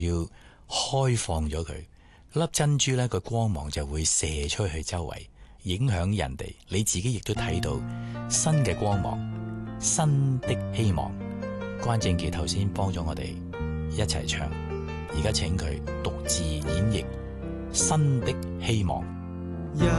要開放咗佢，粒珍珠呢個光芒就會射出去周圍，影響人哋，你自己亦都睇到新嘅光芒，新的希望。關正傑頭先幫咗我哋一齊唱，而家請佢獨自演繹新的希望。